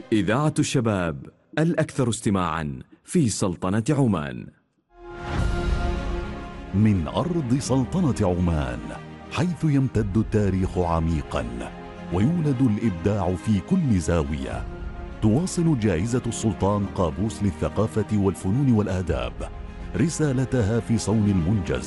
إذاعة الشباب الأكثر استماعاً في سلطنة عمان. من أرض سلطنة عمان، حيث يمتد التاريخ عميقاً ويولد الإبداع في كل زاوية، تواصل جائزة السلطان قابوس للثقافة والفنون والآداب رسالتها في صون المنجز